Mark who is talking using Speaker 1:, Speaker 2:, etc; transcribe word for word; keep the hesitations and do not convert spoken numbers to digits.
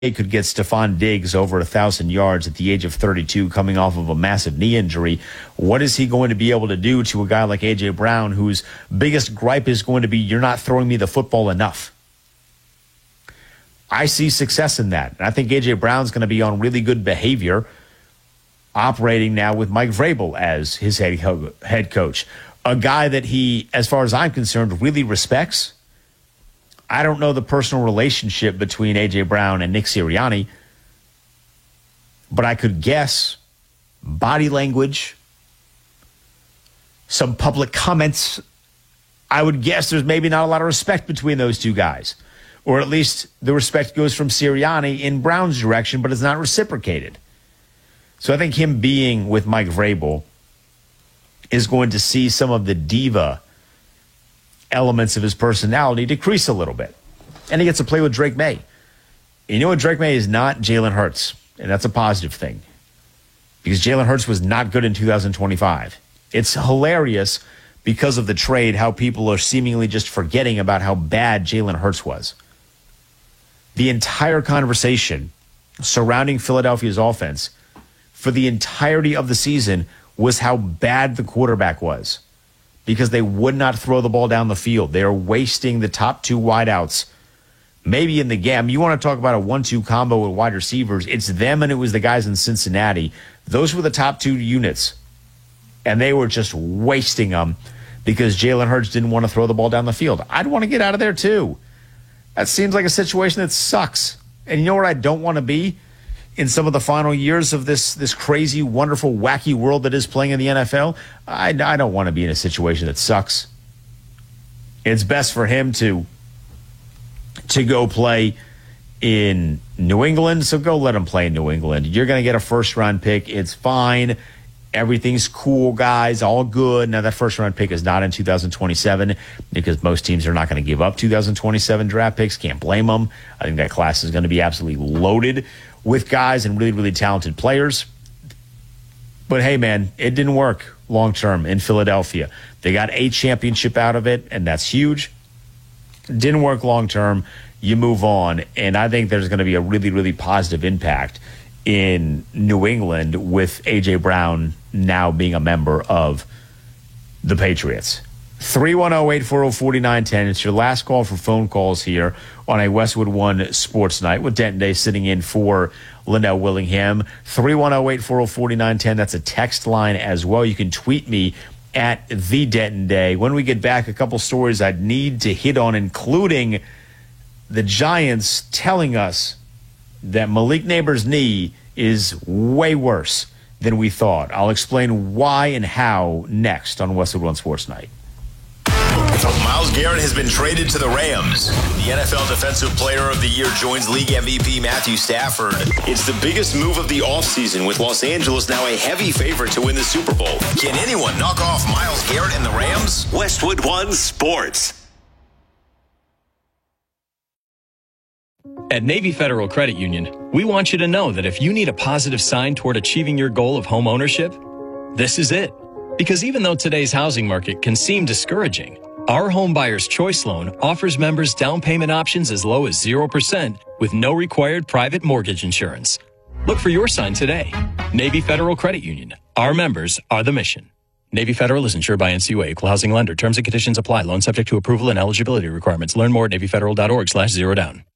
Speaker 1: could get Stephon Diggs over a thousand yards at the age of thirty-two, coming off of a massive knee injury. What is he going to be able to do to a guy like A J Brown, whose biggest gripe is going to be, you're not throwing me the football enough? I see success in that. And I think A J Brown's going to be on really good behavior, operating now with Mike Vrabel as his head, head coach. A guy that he, as far as I'm concerned, really respects. I don't know the personal relationship between A J Brown and Nick Sirianni, but I could guess body language, some public comments. I would guess there's maybe not a lot of respect between those two guys, or at least the respect goes from Sirianni in Brown's direction, but it's not reciprocated. So I think him being with Mike Vrabel is going to see some of the diva elements of his personality decrease a little bit. And he gets to play with Drake May. You know what? Drake May is not Jalen Hurts, and that's a positive thing, because Jalen Hurts was not good in two thousand twenty-five. It's hilarious because of the trade how people are seemingly just forgetting about how bad Jalen Hurts was. The entire conversation surrounding Philadelphia's offense for the entirety of the season was how bad the quarterback was, because they would not throw the ball down the field. They are wasting the top two wideouts. Maybe in the game, you want to talk about a one two combo with wide receivers, it's them and it was the guys in Cincinnati. Those were the top two units, and they were just wasting them because Jalen Hurts didn't want to throw the ball down the field. I'd want to get out of there too. That seems like a situation that sucks. And you know where I don't want to be? In some of the final years of this this crazy, wonderful, wacky world that is playing in the N F L, I, I don't want to be in a situation that sucks. It's best for him to, to go play in New England, so go let him play in New England. You're going to get a first-round pick. It's fine. Everything's cool, guys, all good. Now, that first-round pick is not in two thousand twenty-seven because most teams are not going to give up two thousand twenty-seven draft picks. Can't blame them. I think that class is going to be absolutely loaded with guys and really, really talented players. But, hey, man, it didn't work long-term in Philadelphia. They got a championship out of it, and that's huge. Didn't work long-term. You move on, and I think there's going to be a really, really positive impact in New England with A J Brown now being a member of the Patriots. three one zero, eight four zero, four nine one zero. It's your last call for phone calls here on a Westwood One Sports Night with Denton Day sitting in for Linnell Willingham. three one zero, eight four zero, four nine one zero. That's a text line as well. You can tweet me at the Denton Day. When we get back, a couple stories I'd need to hit on, including the Giants telling us that Malik Neighbors' knee is way worse than we thought. I'll explain why and how next on Westwood One Sports Night.
Speaker 2: Myles Garrett has been traded to the Rams. The N F L Defensive Player of the Year joins League M V P Matthew Stafford. It's the biggest move of the offseason, with Los Angeles now a heavy favorite to win the Super Bowl. Can anyone knock off Myles Garrett and the Rams? Westwood One Sports.
Speaker 3: At Navy Federal Credit Union, we want you to know that if you need a positive sign toward achieving your goal of home ownership, this is it. Because even though today's housing market can seem discouraging, our Home Buyer's Choice Loan offers members down payment options as low as zero percent with no required private mortgage insurance. Look for your sign today. Navy Federal Credit Union. Our members are the mission. Navy Federal is insured by N C U A, Equal Housing Lender. Terms and conditions apply. Loan subject to approval and eligibility requirements. Learn more at navy federal dot org slash zero down.